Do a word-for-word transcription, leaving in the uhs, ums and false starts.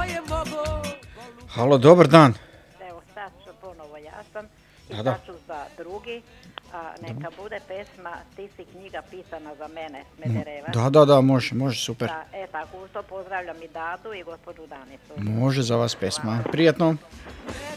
Halo, dobar dan. Evo sad ću ponovo ja sam i Da, da. sad ću za drugi. A, neka bude pesma Ti si knjiga pisana za mene, Smederevac. Da, da, da, može, može, super. Da, e tako, uz to pozdravljam i Dadu i gospođu Danicu. Može za vas pesma. Prijetno.